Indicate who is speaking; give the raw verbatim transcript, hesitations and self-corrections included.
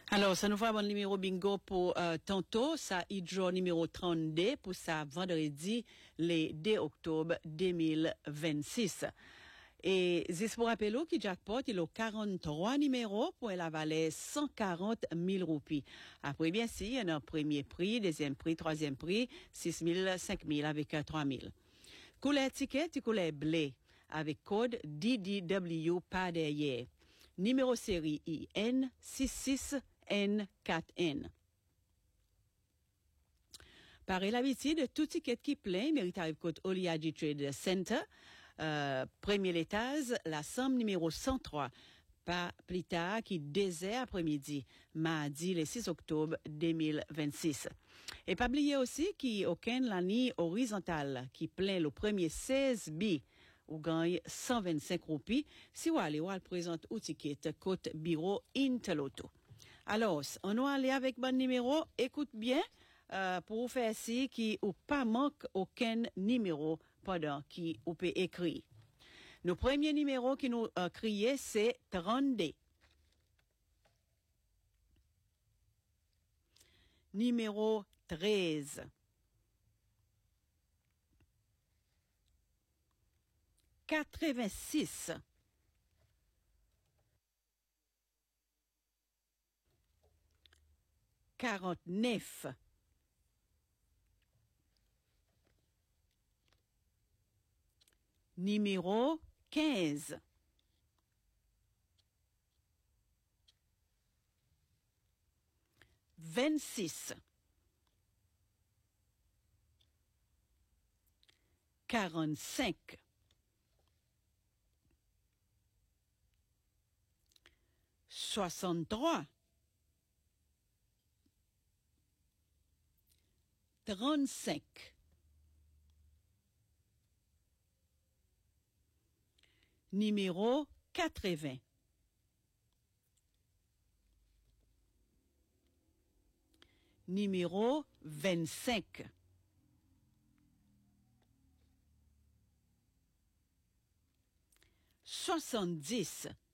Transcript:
Speaker 1: Alors, ça nous fait un bon numéro bingo pour euh, tantôt, ça hydro numéro trente-deux pour ça vendredi, le deux octobre deux mille vingt-six. Et c'est pour rappeler qui jackpot, il a quarante-trois numéros pour la valeur cent quarante mille roupies. Après, bien sûr, il y a un premier prix, deuxième prix, troisième prix, six mille, cinq mille avec euh, trois mille. Couleur ticket, tu couleur blé avec code D D W pas derrière. Numéro série I N six six N quatre N. Par l'habitude, tout ticket qui plein mérite avec code Oliaji Trade Center. Euh, premier étage, la somme numéro cent trois. Pas plus tard, qui désert après-midi, mardi le six octobre deux mille vingt-six. Et pas oublier aussi qu'il n'y a aucun l'année horizontale qui plein le premier seize bi ou gagne cent vingt-cinq roupies si vous allez ou elle présente au ticket côte bureau Inteloto. Alors, on va aller avec bon numéro, écoute bien, euh, pour vous faire ci qui ou pas manque aucun numéro pendant qui ou peut écrire. Le premier numéro qui nous a crié, c'est trente-deux. Numéro treize. quatre-vingt-six. quarante-neuf. Numéro quinze. vingt-six. quarante-cinq. soixante-trois. trente-cinq. Numéro quatre-vingts. Numéro vingt-cinq. soixante-dix.